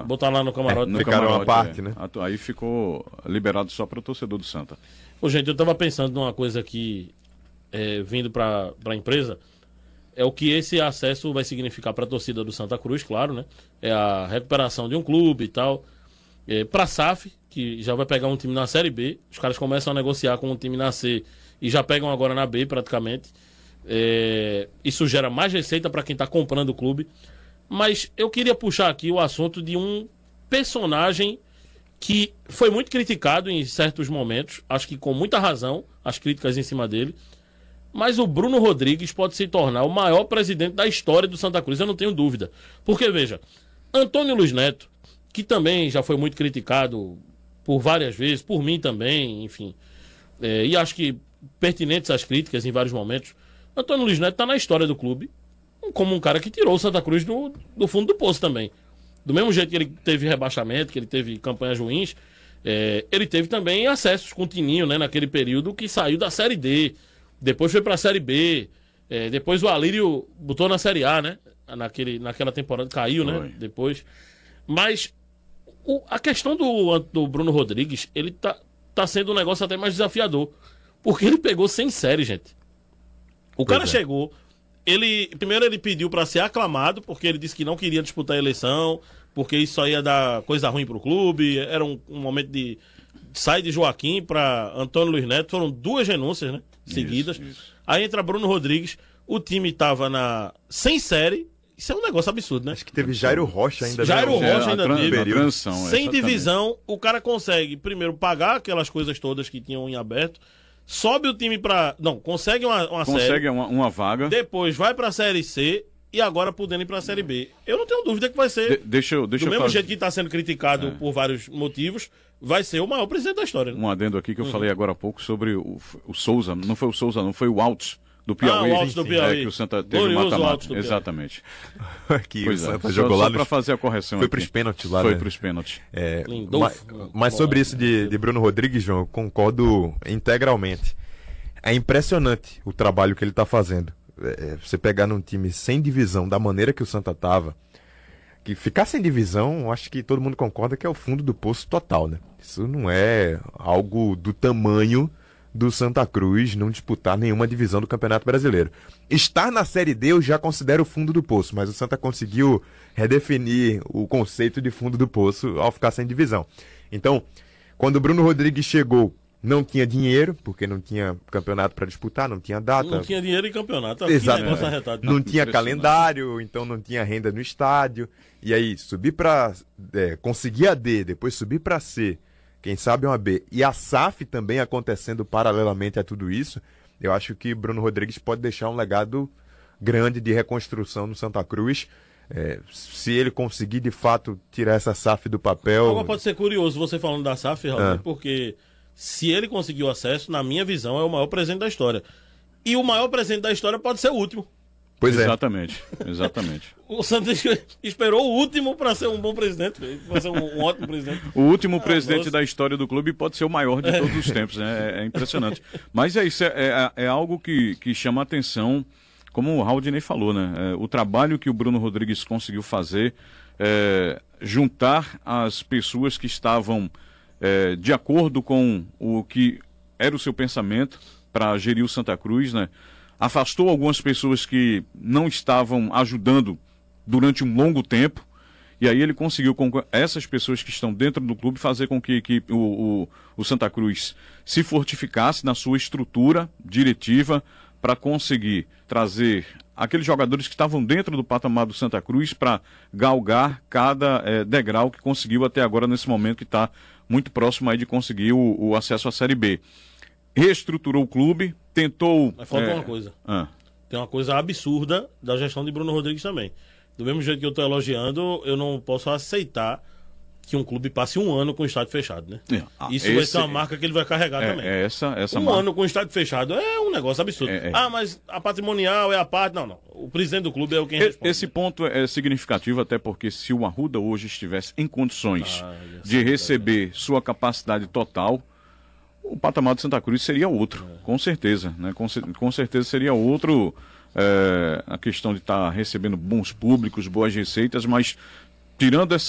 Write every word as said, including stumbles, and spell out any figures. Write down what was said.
Botar lá no camarote. É, no Ficaram camarote, uma parte, é. né? Aí ficou liberado só para o torcedor do Santa. Ô, gente, eu tava pensando numa coisa aqui, é, vindo para a empresa, é o que esse acesso vai significar para a torcida do Santa Cruz, claro, né? É a recuperação de um clube e tal. É, para a S A F, que já vai pegar um time na Série B, os caras começam a negociar com um time na C e já pegam agora na B praticamente. É, isso gera mais receita para quem está comprando o clube. Mas eu queria puxar aqui o assunto de um personagem que foi muito criticado em certos momentos, acho que com muita razão, as críticas em cima dele, mas o Bruno Rodrigues pode se tornar o maior presidente da história do Santa Cruz, eu não tenho dúvida. Porque, veja, Antônio Luiz Neto, que também já foi muito criticado por várias vezes, por mim também, enfim, é, e acho que pertinentes as críticas em vários momentos, Antônio Luiz Neto está na história do clube como um cara que tirou o Santa Cruz do, do fundo do poço também. Do mesmo jeito que ele teve rebaixamento, que ele teve campanhas ruins, é, ele teve também acessos com o Tininho, né, naquele período que saiu da Série D, depois foi para a Série B, é, depois o Alírio botou na Série A, né, naquele, naquela temporada, caiu, foi, né, depois. Mas o, a questão do, do Bruno Rodrigues, ele tá, tá sendo um negócio até mais desafiador, porque ele pegou sem série, gente. O cara Pois é. chegou, ele primeiro ele pediu para ser aclamado, porque ele disse que não queria disputar a eleição, porque isso só ia dar coisa ruim pro clube, era um, um momento de sai de Joaquim para Antônio Luiz Neto, foram duas renúncias, né, seguidas. Isso, isso. Aí entra Bruno Rodrigues, o time tava na sem série, isso é um negócio absurdo, né? Acho que teve Jairo Rocha ainda. Jairo né? Rocha ainda tran- teve. a transição, Sem exatamente. divisão, o cara consegue primeiro pagar aquelas coisas todas que tinham em aberto, sobe o time pra... Não, consegue uma, uma série, Consegue uma, uma vaga. depois vai pra Série C e agora podendo ir pra Série B. Eu não tenho dúvida que vai ser, De- deixa eu, deixa do eu mesmo fazer jeito que está sendo criticado É. por vários motivos, vai ser o maior presidente da história. Né? um adendo aqui que eu falei agora há pouco sobre o, o Souza. Não foi o Souza, não, foi o Altos do Piauí. Ah, o Altos do Piauí. É, que o Santa teve o Glorioso mata-mata. Altos do Piauí. Exatamente. que Pois o é. Santa Só, jogou só lá para no... fazer a correção Foi aqui. pros pênaltis lá, Foi né? pros pênaltis. É, Lindolfo. mas, mas sobre isso de, de Bruno Rodrigues, João, eu concordo integralmente. É impressionante o trabalho que ele está fazendo. É, você pegar num time sem divisão, da maneira que o Santa tava, que ficar sem divisão, acho que todo mundo concorda que é o fundo do poço total, né? Isso não é algo do tamanho do Santa Cruz não disputar nenhuma divisão do Campeonato Brasileiro. Estar na Série D eu já considero o fundo do poço, mas o Santa conseguiu redefinir o conceito de fundo do poço ao ficar sem divisão. Então, quando o Bruno Rodrigues chegou, não tinha dinheiro, porque não tinha campeonato para disputar, não tinha data. Não tinha dinheiro em campeonato. Exato. Que negócio arretado. Não tinha Impressionante. calendário, então não tinha renda no estádio. E aí, subir para é, conseguir a D, depois subir para C, quem sabe uma B, e a S A F também acontecendo paralelamente a tudo isso, eu acho que Bruno Rodrigues pode deixar um legado grande de reconstrução no Santa Cruz. É, se ele conseguir de fato tirar essa S A F do papel. Agora pode ser curioso você falando da S A F, Raul, Ah. porque se ele conseguiu acesso, na minha visão, é o maior presidente da história. E o maior presidente da história pode ser o último. Pois é. Exatamente, exatamente. O Santos esperou o último para ser um bom presidente, para ser um, um ótimo presidente. O último Ah, presidente nossa. da história do clube pode ser o maior de todos os tempos, né? É, é impressionante. Mas é isso, é, é, é algo que, que chama a atenção, como o Raudinei falou, né? É, o trabalho que o Bruno Rodrigues conseguiu fazer, é, juntar as pessoas que estavam é, de acordo com o que era o seu pensamento para gerir o Santa Cruz, né? Afastou algumas pessoas que não estavam ajudando durante um longo tempo, e aí ele conseguiu, com essas pessoas que estão dentro do clube, fazer com que, que o, o, o Santa Cruz se fortificasse na sua estrutura diretiva para conseguir trazer aqueles jogadores que estavam dentro do patamar do Santa Cruz para galgar cada é, degrau que conseguiu até agora, nesse momento que está muito próximo aí de conseguir o, o acesso à Série B. Reestruturou o clube, tentou... Mas falta é, uma coisa. Ah, Tem uma coisa absurda da gestão de Bruno Rodrigues também. Do mesmo jeito que eu estou elogiando, eu não posso aceitar que um clube passe um ano com o estádio fechado, né? É, ah, Isso vai esse- ser uma marca que ele vai carregar é, também. é essa, essa um marca. ano com o estádio fechado é um negócio absurdo. É, é. Ah, mas a patrimonial é a parte... Não, não. O presidente do clube é o quem E- responde. Esse ponto é significativo, até porque se o Arruda hoje estivesse em condições Ah, ia de ser receber sua capacidade total, o patamar de Santa Cruz seria outro, com certeza. Né? Com, cer- com certeza seria outro, é, a questão de estar recebendo bons públicos, boas receitas, mas tirando essa